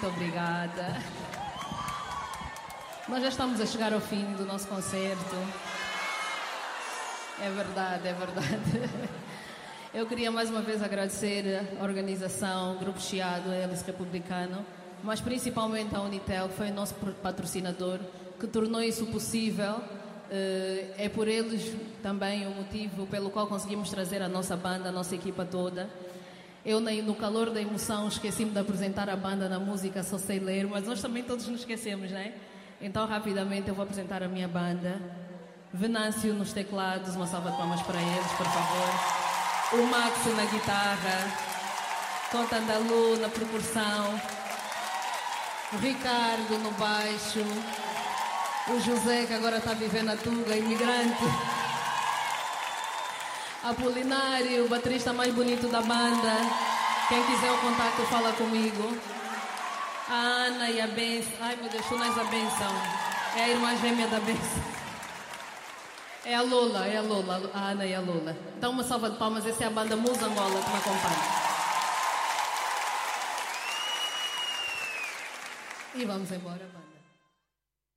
Muito obrigada. Nós já estamos a chegar ao fim do nosso concerto. É verdade, é verdade. Eu queria mais uma vez agradecer a organização, o Grupo Chiado, a Hélice Republicano, mas principalmente a Unitel, que foi o nosso patrocinador, que tornou isso possível. É por eles também o motivo pelo qual conseguimos trazer a nossa banda, a nossa equipa toda. Eu, no calor da emoção, esqueci-me de apresentar a banda na música Só Sei Ler, mas nós também todos nos esquecemos, não é? Então, rapidamente, eu vou apresentar a minha banda. Venâncio nos teclados, uma salva de palmas para eles, por favor. O Max na guitarra, Conta Andalu na percussão, o Ricardo no baixo, o José, que agora está vivendo a Tuga, imigrante. Apolinário, o baterista mais bonito da banda. Quem quiser o contato, fala comigo. A Ana e a Benção. Ai, meu Deus, tu não és a Benção. É a irmã gêmea da Benção. É a Lola, a Ana e a Lola. Então, uma salva de palmas. Essa é a banda Musa Angola que me acompanha. E vamos embora, banda.